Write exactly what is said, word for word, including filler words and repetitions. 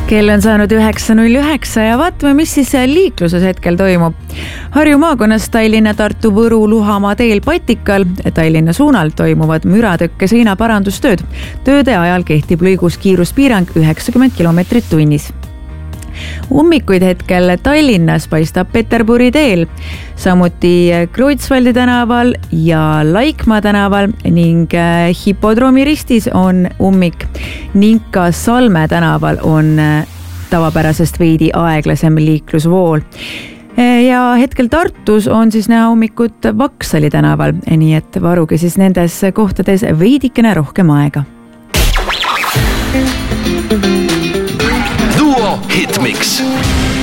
Kell on saanud üheksa null üheksa ja vaatame, mis siis liikluses hetkel toimub. Harju maakonnas Tallinna, Tartu, Võru, Luhamaa teel Patikal Tallinna suunal toimuvad müratõkke seina parandustööd. Tööde ajal kehtib lõigus kiiruspiirang üheksakümmend kilomeetrit tunnis. Ummikuid hetkel Tallinnas paistab Peterburi teel, samuti Kreutzwaldi tänaval ja Laikmaa tänaval ning Hipodroomi ristis on ummik ning ka Salme tänaval on tavapärasest veidi aeglasem liiklusvool. Ja hetkel Tartus on siis näha ummikut Vaksali tänaval, nii et varuge siis nendes kohtades veidikene rohkem aega. Duo Hitmix.